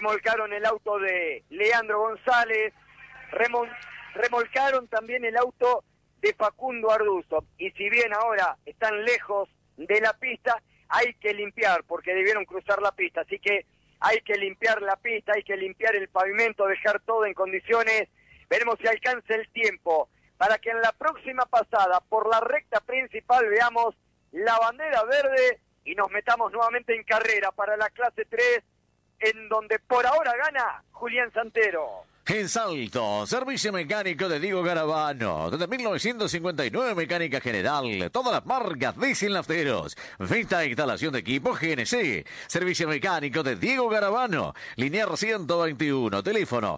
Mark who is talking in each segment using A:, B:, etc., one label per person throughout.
A: remolcaron el auto de Leandro González, remolcaron también el auto de Facundo Arduzo. Y si bien ahora están lejos de la pista, hay que limpiar, porque debieron cruzar la pista. Así que hay que limpiar la pista, hay que limpiar el pavimento, dejar todo en condiciones. Veremos si alcanza el tiempo para que en la próxima pasada, por la recta principal, veamos la bandera verde y nos metamos nuevamente en carrera para la clase 3, en donde por ahora gana Julián Santero.
B: En Salto, servicio mecánico de Diego Garavano. Desde 1959, mecánica general. Todas las marcas diesel nafteros. Venta e instalación de equipo GNC. Servicio mecánico de Diego Garavano. Linear 121. Teléfono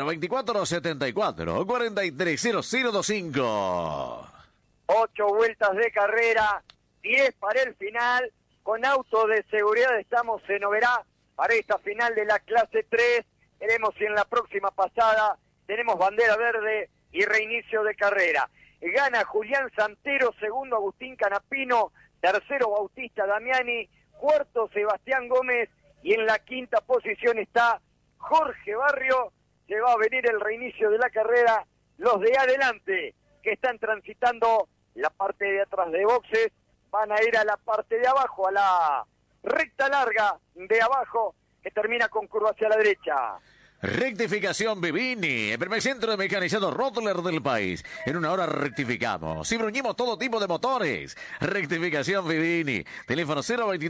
B: 024-74-430025.
A: 8 vueltas de carrera, 10 para el final. Con auto de seguridad estamos en Oberá para esta final de la clase 3. Veremos si en la próxima pasada tenemos bandera verde y reinicio de carrera. Gana Julián Santero, segundo Agustín Canapino, tercero Bautista Damiani, cuarto Sebastián Gómez y en la quinta posición está Jorge Barrio. Se va a venir el reinicio de la carrera. Los de adelante que están transitando la parte de atrás de boxes van a ir a la parte de abajo, a la recta larga de abajo, que termina con curva hacia la derecha.
B: Rectificación Vivini, el primer centro de mecanizado Rottler del país. En una hora rectificamos y bruñimos todo tipo de motores. Rectificación Vivini, teléfono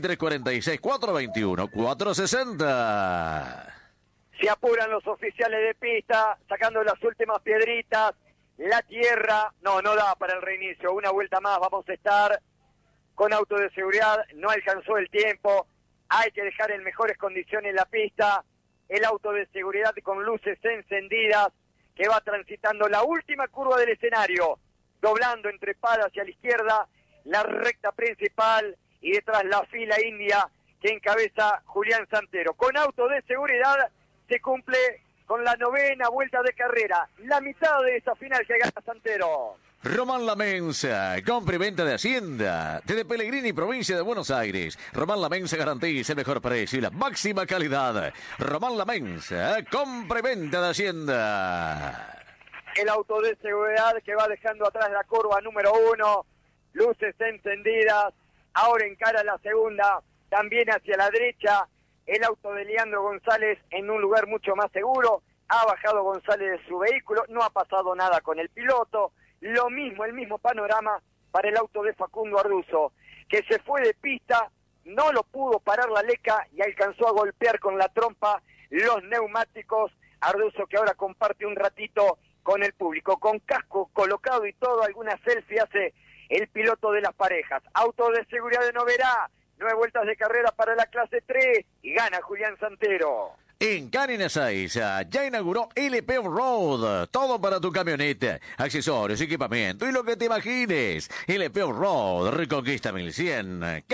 B: 023-46-421-460.
A: Se apuran los oficiales de pista, sacando las últimas piedritas. La tierra, no da para el reinicio. Una vuelta más vamos a estar con auto de seguridad. No alcanzó el tiempo. Hay que dejar en mejores condiciones la pista. El auto de seguridad con luces encendidas que va transitando la última curva del escenario, doblando entre Pada hacia la izquierda, la recta principal y detrás la fila india que encabeza Julián Santero. Con auto de seguridad se cumple con la 9ª vuelta de carrera, la mitad de esa final que gana Santero.
B: Román La Mensa, compra y venta de Hacienda, desde Pellegrini, provincia de Buenos Aires. Román La Mensa garantiza el mejor precio y la máxima calidad. Román La Mensa, compra y venta de Hacienda.
A: El auto de seguridad que va dejando atrás la curva número 1, luces encendidas, ahora encara la segunda, también hacia la derecha. El auto de Leandro González en un lugar mucho más seguro, ha bajado González de su vehículo, no ha pasado nada con el piloto. Lo mismo, el mismo panorama para el auto de Facundo Arduzo, que se fue de pista, no lo pudo parar la leca y alcanzó a golpear con la trompa los neumáticos. Arduzo que ahora comparte un ratito con el público, con casco colocado y todo, alguna selfie hace el piloto de las parejas. Auto de seguridad de Noverá, 9 vueltas de carrera para la clase 3 y gana Julián Santero.
B: En Canina Ezeiza ya inauguró LP Road, todo para tu camioneta, accesorios, equipamiento y lo que te imagines. LP Road, Reconquista 1100,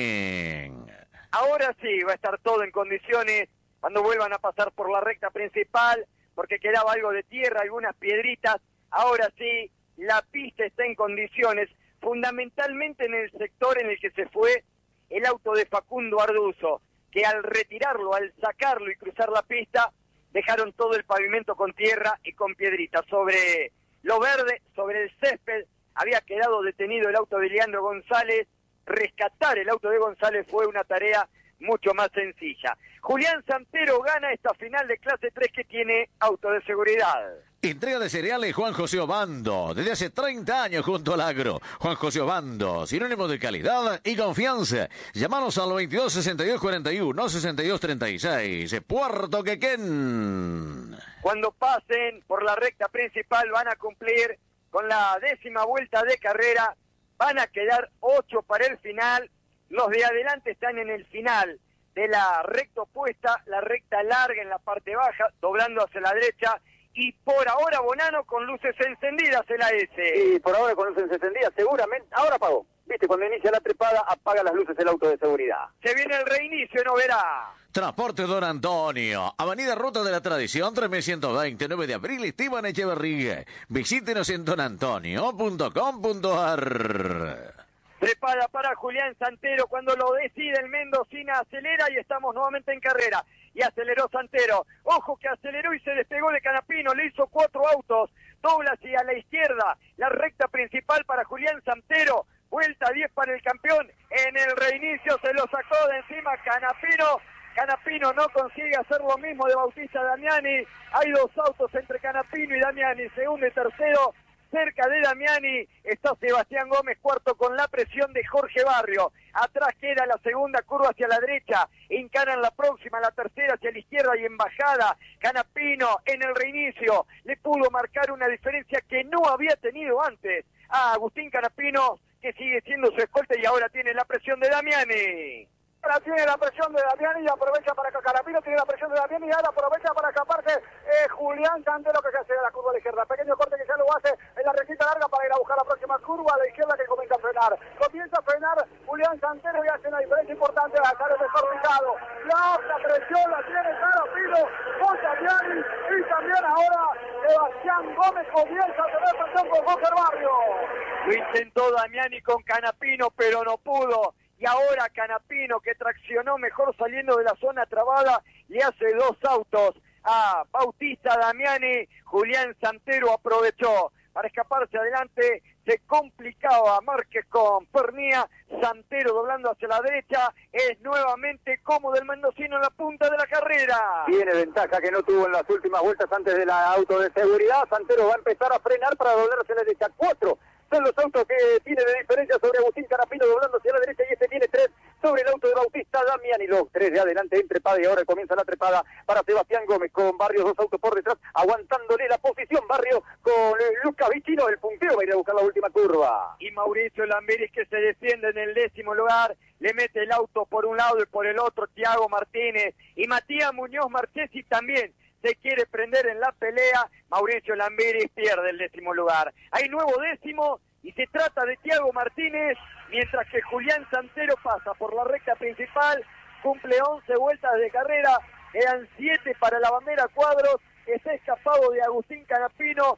B: Canin.
A: Ahora sí, va a estar todo en condiciones cuando vuelvan a pasar por la recta principal, porque quedaba algo de tierra, algunas piedritas. Ahora sí, la pista está en condiciones, fundamentalmente en el sector en el que se fue el auto de Facundo Arduzo, que al retirarlo, al sacarlo y cruzar la pista, dejaron todo el pavimento con tierra y con piedritas. Sobre lo verde, sobre el césped, había quedado detenido el auto de Leandro González. Rescatar el auto de González fue una tarea mucho más sencilla. Julián Santero gana esta final de clase 3 que tiene auto de seguridad.
B: Entrega de cereales Juan José Obando, desde hace 30 años junto al agro. Juan José Obando, sinónimo de calidad y confianza. Llámanos al 22 62 41 62 36, Puerto Quequén.
A: Cuando pasen por la recta principal van a cumplir con la 10ª vuelta de carrera, van a quedar 8 para el final. Los de adelante están en el final de la recta opuesta, la recta larga en la parte baja, doblando hacia la derecha. Y por ahora Bonano con luces encendidas en la S.
C: Sí, por ahora con luces encendidas, seguramente. Ahora apagó. Viste, cuando inicia la trepada, apaga las luces el auto de seguridad.
A: Se viene el reinicio, no verá.
B: Transporte Don Antonio, Avenida Ruta de la Tradición, 3120, 9 de abril, Esteban Echeverría. Visítenos en donantonio.com.ar.
A: Trepada para Julián Santero, cuando lo decide el mendocina acelera y estamos nuevamente en carrera. y aceleró Santero. Ojo que aceleró y se despegó de Canapino, le hizo 4 autos, dobla hacia la izquierda, la recta principal para Julián Santero, vuelta 10 para el campeón, en el reinicio se lo sacó de encima Canapino no consigue hacer lo mismo de Bautista Damiani, hay 2 autos entre Canapino y Damiani, segundo y tercero. Cerca de Damiani está Sebastián Gómez, cuarto con la presión de Jorge Barrio. Atrás queda la segunda curva hacia la derecha. Encaran la próxima, la tercera hacia la izquierda y en bajada. Canapino en el reinicio le pudo marcar una diferencia que no había tenido antes a Agustín Canapino, que sigue siendo su escolta y ahora tiene la presión de Damiani.
C: Ahora tiene la presión de Damiani y aprovecha para que Canapino tiene la presión de Damiani y ahora aprovecha para escaparse Julián Santero, que se hace de la curva a la izquierda. Pequeño corte que ya lo hace en la recita larga para ir a buscar la próxima curva a la izquierda, que comienza a frenar. Comienza a frenar Julián Santero y hace una diferencia importante a dejar el desordenado. La presión la tiene Canapino con Damiani y también ahora Sebastián Gómez comienza a tener presión con Jorge Barrio.
A: Lo intentó Damiani con Canapino, pero no pudo. Y ahora Canapino, que traccionó mejor saliendo de la zona trabada, le hace 2 autos a Bautista Damiani. Julián Santero aprovechó para escaparse adelante. Se complicaba Márquez con Pernía. Santero doblando hacia la derecha. Es nuevamente cómodo el mendocino en la punta de la carrera.
C: Tiene ventaja que no tuvo en las últimas vueltas antes del auto de seguridad. Santero va a empezar a frenar para doblarse a la derecha. 4 son los autos que tiene de diferencia sobre Agustín Canapino doblando hacia la derecha y este tiene 3 sobre el auto de Bautista Damiani. Los 3 de adelante en trepada y ahora comienza la trepada para Sebastián Gómez con Barrios, 2 autos por detrás, aguantándole la posición Barrio con Lucas Vicino, el puntero va a ir a buscar la última curva.
A: Y Mauricio Lambiris, que se defiende en el 10º lugar, le mete el auto por un lado y por el otro Thiago Martínez y Matías Muñoz Marchesi también se quiere prender en la pelea. Mauricio Lambiris pierde el 10º lugar. Hay nuevo 10º y se trata de Thiago Martínez, mientras que Julián Santero pasa por la recta principal, cumple 11 vueltas de carrera, quedan 7 para la bandera cuadros, está escapado de Agustín Canapino,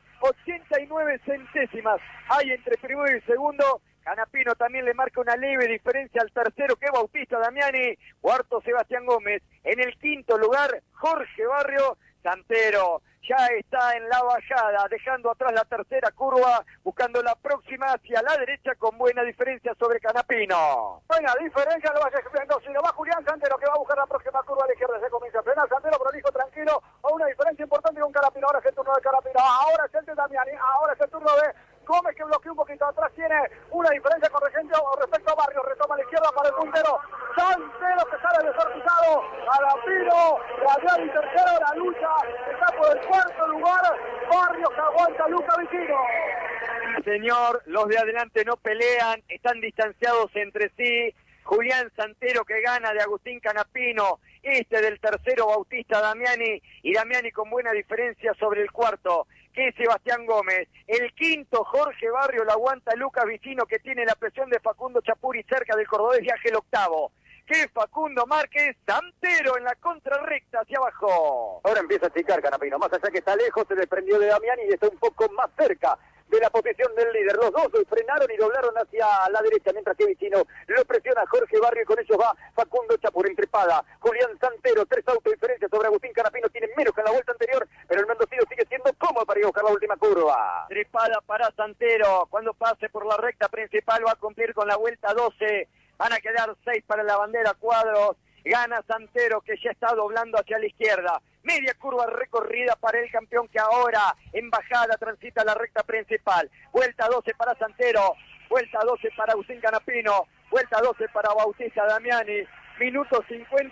A: 89 centésimas hay entre primero y segundo. Canapino también le marca una leve diferencia al tercero, que es Bautista Damiani. Cuarto Sebastián Gómez. En el 5º lugar Jorge Barrio. Santero ya está en la bajada, dejando atrás la tercera curva, buscando la próxima hacia la derecha con buena diferencia sobre Canapino.
C: Buena diferencia, lo va a si no va Julián Santero, que va a buscar la próxima curva a la izquierda, se comienza a frenar Santero, prolijo, tranquilo, a una diferencia importante con Canapino. Ahora es el turno de Canapino, ahora es el de Damiani, ahora es el turno de Gómez, que bloquea un poquito atrás, tiene una diferencia con respecto a Barrio, retoma a la izquierda para el puntero, Santero que sale desorganizado, Canapino, Damiani tercero, la lucha está por el 4º lugar, Barrio que aguanta Lucas Vicino.
A: Señor, los de adelante no pelean, están distanciados entre sí. Julián Santero que gana de Agustín Canapino, este del tercero Bautista Damiani, y Damiani con buena diferencia sobre el cuarto, que es Sebastián Gómez. El 5º Jorge Barrio lo aguanta Lucas Vicino, que tiene la presión de Facundo Chapuri cerca del cordobés, viaje el 8º. Que Facundo Márquez, Santero en la contrarrecta hacia abajo.
C: Ahora empieza a achicar Canapino, más allá que está lejos, se desprendió de Damiani y está un poco más cerca de la posición del líder. Los dos frenaron y doblaron hacia la derecha, mientras que Vicino lo presiona Jorge Barrio y con ellos va Facundo Chapur en trepada. Julián Santero, 3 autos de diferencia sobre Agustín Canapino, tiene menos que en la vuelta anterior, pero el mendocino sigue siendo cómodo para ir a buscar la última curva.
A: Trepada para Santero, cuando pase por la recta principal va a cumplir con la vuelta 12, van a quedar 6 para la bandera cuadros. Gana Santero, que ya está doblando hacia la izquierda. Media curva recorrida para el campeón, que ahora en bajada transita la recta principal. Vuelta 12 para Santero, vuelta 12 para Agustín Canapino, vuelta 12 para Bautista Damiani. Minuto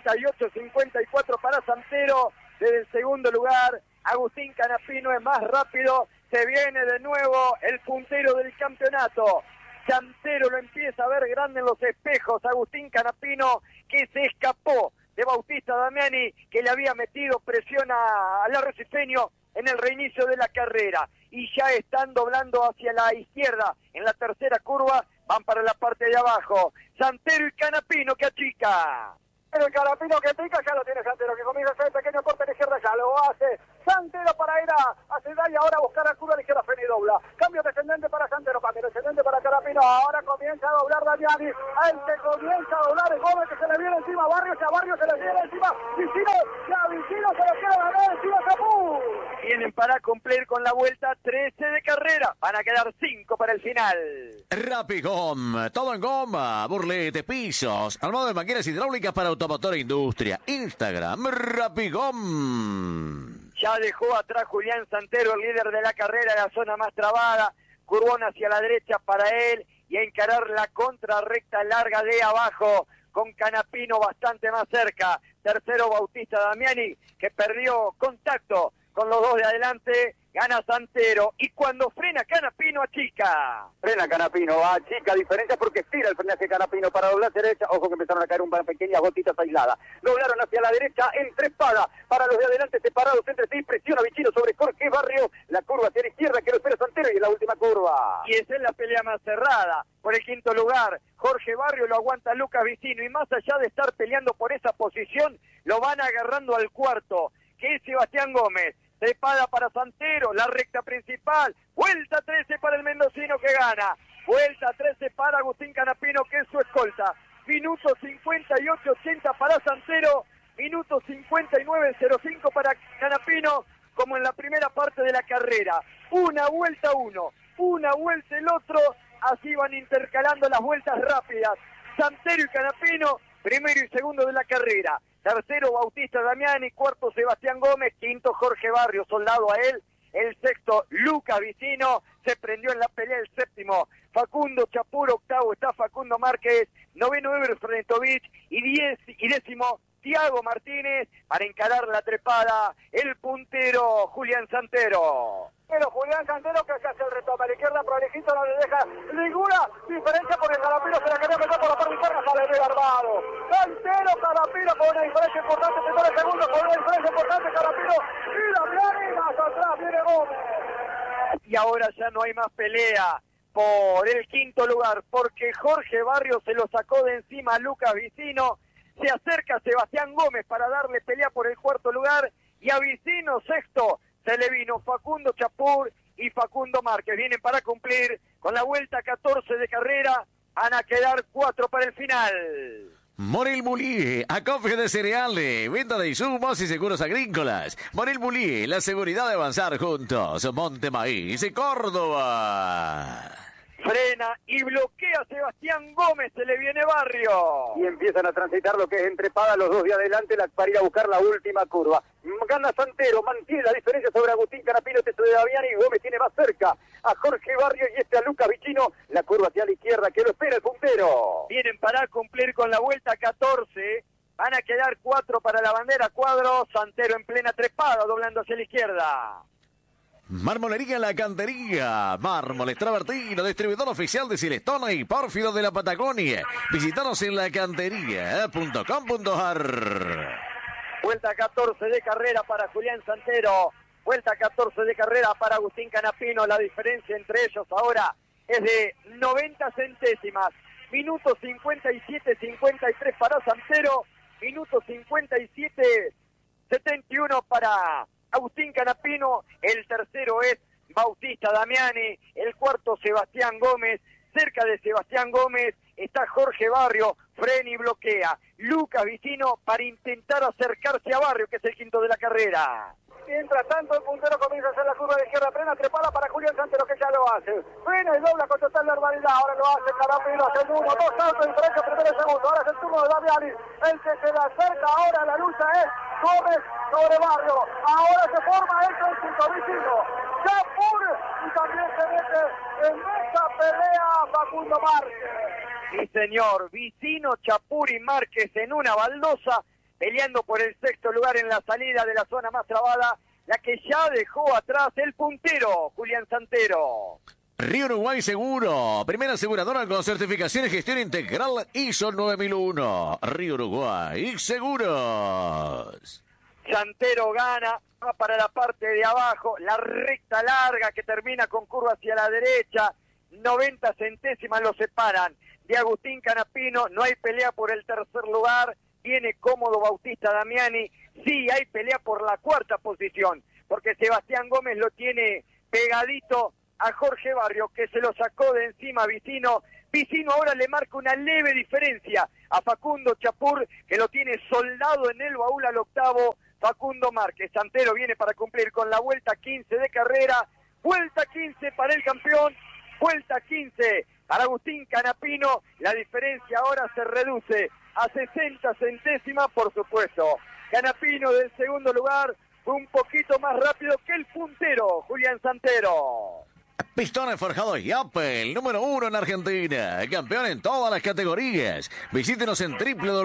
A: 58-54 para Santero. Desde el segundo lugar, Agustín Canapino es más rápido. Se viene de nuevo el puntero del campeonato. Santero lo empieza a ver grande en los espejos. Agustín Canapino, que se escapó de Bautista Damiani, que le había metido presión al arrecifeño en el reinicio de la carrera. Y ya están doblando hacia la izquierda. En la tercera curva van para la parte de abajo. Santero y Canapino que achica.
C: Pero el Canapino que pica ya lo tiene Santero, que comienza a hacer el pequeño corte a la izquierda, ya lo hace Santero para ir a Ciudad y ahora buscar a curva a la izquierda, frena y dobla. Cambio descendente para Santero, cambio descendente para Canapino, ahora comienza a doblar Damiani, el que comienza a doblar el Gómez, que se le viene encima, Barrio, ya Barrio se le viene encima, Vicino, ya
A: para cumplir con la vuelta 13 de carrera. Van a quedar 5 para el final.
B: Rapigom, todo en goma, burlete, pisos, armado de máquinas hidráulicas para automotor e industria. Instagram, Rapigom.
A: Ya dejó atrás Julián Santero, el líder de la carrera, la zona más trabada. Curvón hacia la derecha para él y a encarar la contrarrecta larga de abajo con Canapino bastante más cerca. Tercero Bautista Damiani, que perdió contacto con los dos de adelante. Gana Santero y cuando frena Canapino achica.
C: Frena Canapino, achica, diferencia porque estira el frenaje Canapino para doblar derecha. Ojo que empezaron a caer unas pequeñas gotitas aisladas. Doblaron hacia la derecha, entrespada para los de adelante separados entre sí. Presiona Vicino sobre Jorge Barrio. La curva hacia la izquierda que lo espera Santero y en la última curva.
A: Y esa es la pelea más cerrada. Por el quinto lugar, Jorge Barrio lo aguanta Lucas Vicino y más allá de estar peleando por esa posición, lo van agarrando al cuarto, que es Sebastián Gómez. Trepada para Santero, la recta principal, vuelta 13 para el mendocino que gana, vuelta 13 para Agustín Canapino que es su escolta, minuto 58.80 para Santero, minuto 59.05 para Canapino, como en la primera parte de la carrera, una vuelta uno, una vuelta el otro, así van intercalando las vueltas rápidas, Santero y Canapino, primero y segundo de la carrera. Tercero Bautista Damiani, cuarto Sebastián Gómez, quinto Jorge Barrio, soldado a él, el sexto Lucas Vicino, se prendió en la pelea el séptimo Facundo Chapur, octavo está Facundo Márquez, noveno Eber Frenetovich y décimo Tiago Martínez para encarar la trepada, el puntero Julián Santero.
C: Pero Julián Santero que se hace el retoma a la izquierda, pero Alejito no le deja ninguna diferencia porque Canapino se la quería meter por la parte interna, sale bien armado. Santero, Canapino con una diferencia importante, primero segundo con una diferencia importante, Canapino y Damiani más atrás viene Gómez.
A: Y ahora ya no hay más pelea por el quinto lugar, porque Jorge Barrio se lo sacó de encima a Lucas Vicino, se acerca Sebastián Gómez para darle pelea por el cuarto lugar, y a Vicino sexto se le vino Facundo Chapur y Facundo Márquez. Vienen para cumplir con la vuelta 14 de carrera, van a quedar 4 para el final.
B: Morel Mulí, acopio de cereales, venta de insumos y seguros agrícolas. Morel Mulí, la seguridad de avanzar juntos. Monte Maíz, Córdoba.
A: Frena y bloquea Sebastián Gómez, se le viene Barrio.
C: Y empiezan a transitar lo que es entrepada los dos de adelante para ir a buscar la última curva. Gana Santero, mantiene la diferencia sobre Agustín Canapino, este de Damiani, y Gómez tiene más cerca a Jorge Barrio y a Lucas Vicino. La curva hacia la izquierda que lo espera el puntero.
A: Vienen para cumplir con la vuelta 14. Van a quedar 4 para la bandera cuadro. Santero en plena trepada, doblando hacia la izquierda.
B: Marmolería La Cantería, Mármoles Travertino, distribuidor oficial de Silestona y Pórfido de la Patagonia. Visítanos en lacantería.com.ar.
A: Vuelta 14 de carrera para Julián Santero, vuelta 14 de carrera para Agustín Canapino. La diferencia entre ellos ahora es de 90 centésimas. Minuto 57-53 para Santero, minuto 57-71 para Agustín Canapino. El tercero es Bautista Damiani, el cuarto Sebastián Gómez. Cerca de Sebastián Gómez está Jorge Barrio, frena y bloquea. Lucas Vicino para intentar acercarse a Barrio, que es el quinto de la carrera.
C: Mientras tanto, el puntero comienza a hacer la curva de izquierda plena, trepada para Julián Santero, que ya lo hace. Frena y dobla con total normalidad. Ahora lo hace Canapino, hace el 1, 2 saltos, diferencia, primero y segundo. Ahora es el turno de Damiani. El que se le acerca ahora, la lucha es Gómez sobre Barrio. Ahora se forma el tránsito Vicino. Chapur y también se mete en esta pelea Facundo Márquez.
A: Sí, señor. Vicino, Chapur y Márquez en una baldosa, peleando por el sexto lugar en la salida de la zona más trabada, la que ya dejó atrás el puntero, Julián Santero.
B: Río Uruguay Seguro, primera aseguradora con certificación y gestión integral ISO 9001. Río Uruguay Seguros.
A: Santero gana, va para la parte de abajo, la recta larga que termina con curva hacia la derecha, 90 centésimas lo separan de Agustín Canapino. No hay pelea por el tercer lugar, viene cómodo Bautista Damiani. Sí, hay pelea por la cuarta posición, porque Sebastián Gómez lo tiene pegadito a Jorge Barrio, que se lo sacó de encima Vicino. Vicino ahora le marca una leve diferencia a Facundo Chapur, que lo tiene soldado en el baúl al octavo. Facundo Márquez. Santero viene para cumplir con la vuelta 15 de carrera. Vuelta 15 para el campeón. Vuelta 15 para Agustín Canapino. La diferencia ahora se reduce a 60 centésimas, por supuesto. Canapino del segundo lugar fue un poquito más rápido que el puntero, Julián Santero.
B: Pistones forjados Yapel, número 1 en Argentina, campeón en todas las categorías. Visítenos en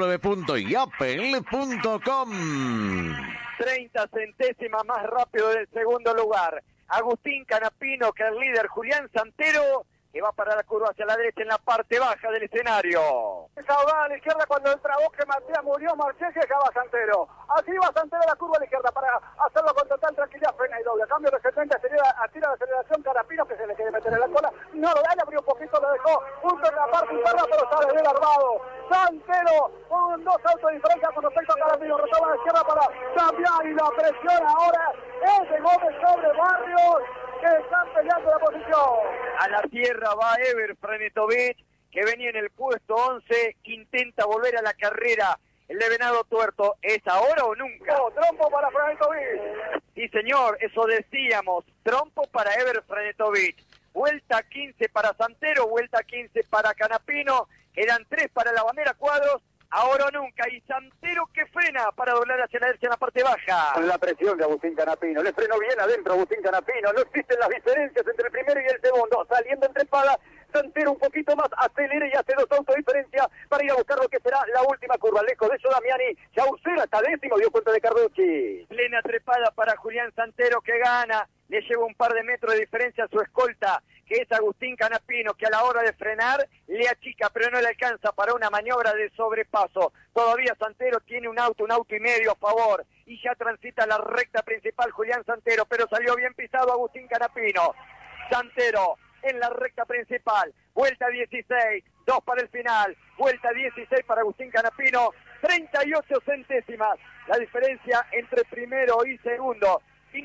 B: www.yapel.com.
A: 30 centésimas más rápido del segundo lugar. Agustín Canapino, que es el líder, Julián Santero, que va para la curva hacia la derecha en la parte baja del escenario.
C: Va a la izquierda cuando entra Boque, Matías Murió, Marchés y acá va Santero. Así va Santero a la curva a la izquierda para hacerlo con total tranquilidad, frena y doble. Cambio de 70, tira la aceleración, Canapino que se le quiere meter en la cola. No lo da, le abrió un poquito, lo dejó junto en la parte interna, pero sale bien armado. Santero con 2 autos de diferencia con respecto a Canapino. Retoma a la izquierda para cambiar y la presión ahora es de Gómez sobre Barrios, que están peleando la posición.
A: A la tierra va Ever Frenetovic, que venía en el puesto 11, que intenta volver a la carrera. El de Venado Tuerto, ¿es ahora o nunca?
C: No, trompo para Frenetovic.
A: Sí, señor, eso decíamos. Trompo para Ever Frenetovic. Vuelta 15 para Santero, vuelta 15 para Canapino. Quedan 3 para la bandera Cuadros. Ahora o nunca, y Santero que frena para doblar hacia la derecha en la parte baja.
C: Con la presión de Agustín Canapino, le frenó bien adentro Agustín Canapino, no existen las diferencias entre el primero y el segundo, saliendo entre espada, Santero un poquito más, acelera y hace 2 autos de diferencia para ir a buscar lo que será la última curva, lejos de eso Damiani, Chaucera está décimo, dio cuenta de Carducci.
A: Plena trepada para Julián Santero que gana, le lleva un par de metros de diferencia a su escolta, que es Agustín Canapino, que a la hora de frenar le achica, pero no le alcanza para una maniobra de sobrepaso. Todavía Santero tiene un auto y medio a favor, y ya transita la recta principal Julián Santero, pero salió bien pisado Agustín Canapino. Santero en la recta principal, vuelta 16, 2 para el final, vuelta 16 para Agustín Canapino, 38 centésimas, la diferencia entre primero y segundo,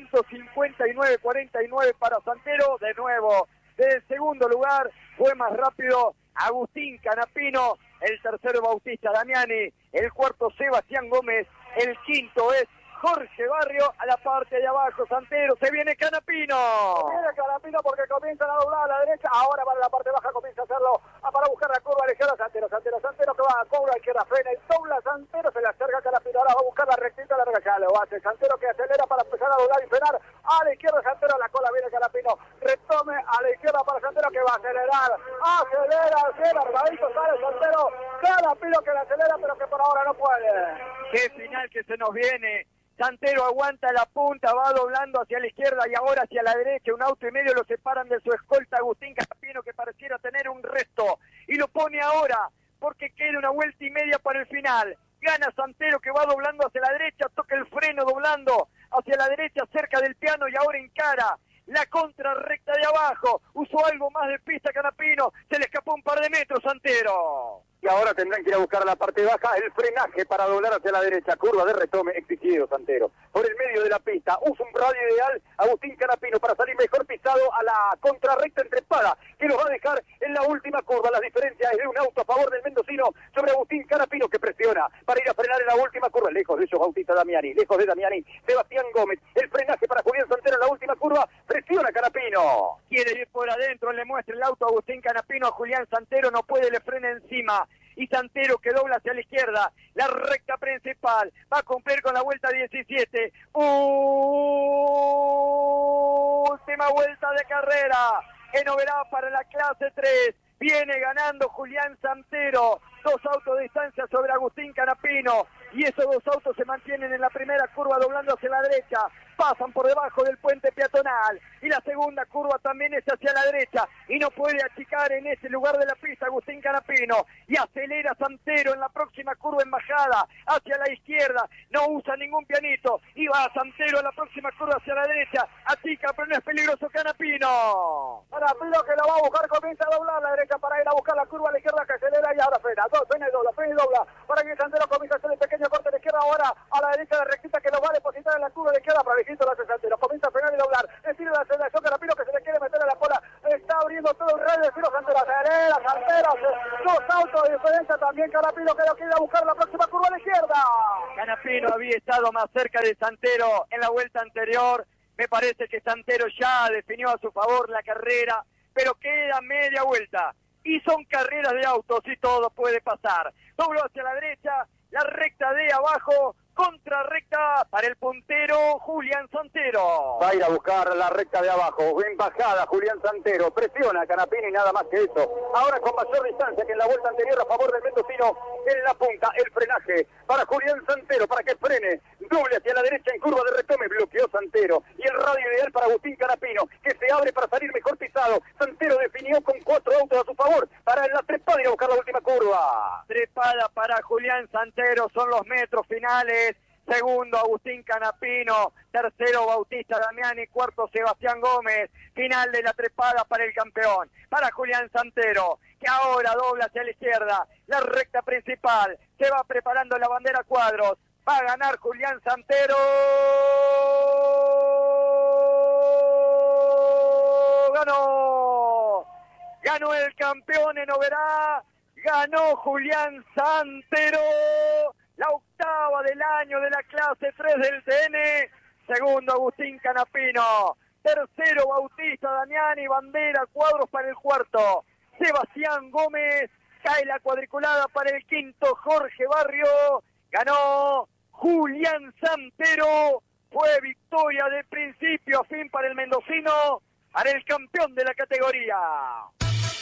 A: 159-49 para Santero, de nuevo. Del segundo lugar fue más rápido Agustín Canapino, el tercero Bautista Damiani, el cuarto Sebastián Gómez, el quinto es Jorge Barrio. A la parte de abajo Santero, se viene Canapino.
C: Viene Canapino porque comienzan a doblar a la derecha, ahora va a la parte baja, comienza a hacerlo para buscar la curva a la izquierda. Santero que va a curva a la izquierda, frena y dobla Santero, se le acerca Canapino, ahora va a buscar la rectita, la ya lo hace Santero que acelera para empezar a doblar y frenar a la izquierda. Santero a la cola, viene Canapino, retome a la izquierda para Santero que va a acelera, bien armadito, sale Santero, Canapino que la acelera pero que por ahora no puede.
A: Qué final que se nos viene. Santero aguanta la punta, va doblando hacia la izquierda y ahora hacia la derecha. Un auto y medio lo separan de su escolta Agustín Canapino, que pareciera tener un resto. Y lo pone ahora, porque queda una vuelta y media para el final. Gana Santero, que va doblando hacia la derecha, toca el freno doblando hacia la derecha, cerca del piano, y ahora encara la contra recta de abajo. Usó algo más de pista Canapino, se le escapó un par de metros Santero.
C: Y ahora tendrán que ir a buscar la parte baja, el frenaje para doblar hacia la derecha, curva de retome exigido Santero. Por el medio de la pista, usa un radio ideal Agustín Canapino para salir mejor pisado a la contrarrecta entre espada, que los va a dejar en la última curva. Las diferencias es de un auto a favor del mendocino sobre Agustín Canapino, que presiona para ir a frenar en la última curva. Lejos de ellos Bautista Damiani, lejos de Damiani, Sebastián Gómez. El frenaje para Julián Santero en la última curva, presiona Canapino.
A: Quiere ir por adentro, le muestra el auto a Agustín Canapino, a Julián Santero, no puede, le frena encima. Y Santero que dobla hacia la izquierda, la recta principal, va a cumplir con la vuelta 17, última vuelta de carrera, en novedad para la clase 3, viene ganando Julián Santero, 2 autos de distancia sobre Agustín Canapino, y esos 2 autos se mantienen en la primera curva doblando hacia la derecha, pasan por debajo del puente peatonal, y la segunda curva también es hacia la derecha, y no puede achicar en ese lugar de la pista Agustín Canapino, y acelera Santero en la próxima curva en bajada, hacia la izquierda, no usa ningún pianito, y va Santero a la próxima curva hacia la derecha, achica pero no es peligroso Canapino.
C: Canapino que la va a buscar, comienza a doblar a la derecha para ir a buscar la curva a la izquierda, que acelera y ahora frena y dobla, para que Santero comienza a hacer el pequeño corte a la izquierda, ahora a la derecha de rectita que lo va a depositar en la curva de la izquierda, para Vigito lo hace Santero, comienza a frenar y doblar, estira la aceleración Canapino que se le quiere meter a la cola, está abriendo haciendo todo el rey de Ciro Santero. Santero, dos autos de diferencia también. Canapino que lo quiere buscar la próxima curva a la izquierda.
A: Canapino había estado más cerca de Santero en la vuelta anterior. Me parece que Santero ya definió a su favor la carrera, pero queda media vuelta. Y son carreras de autos y todo puede pasar. Dobló hacia la derecha, la recta de abajo, contrarrecta para el puntero Julián Santero.
D: Va a ir a buscar la recta de abajo, en bajada Julián Santero, presiona a Canapino y nada más que eso. Ahora con mayor distancia que en la vuelta anterior a favor del mendocino, en la punta, el frenaje para Julián Santero, para que frene, doble hacia la derecha en curva de retome, bloqueó Santero. Y el radio ideal para Agustín Canapino, que se abre para salir mejor pisado. Santero definió con 4 autos a su favor, para la trepada ir a buscar la última curva.
A: Trepada para Julián Santero, son los metros finales. Segundo, Agustín Canapino. Tercero, Bautista Damiani. Cuarto, Sebastián Gómez. Final de la trepada para el campeón. Para Julián Santero, que ahora dobla hacia la izquierda. La recta principal. Se va preparando la bandera cuadros. Va a ganar Julián Santero. ¡Ganó! Ganó el campeón en Oberá. Ganó Julián Santero. La octava del año de la clase 3 del TN. Segundo, Agustín Canapino. Tercero, Bautista Damiani. Bandera cuadros para el cuarto. Sebastián Gómez. Cae la cuadriculada para el quinto, Jorge Barrio. Ganó Julián Santero. Fue victoria de principio a fin para el mendocino, para el campeón de la categoría.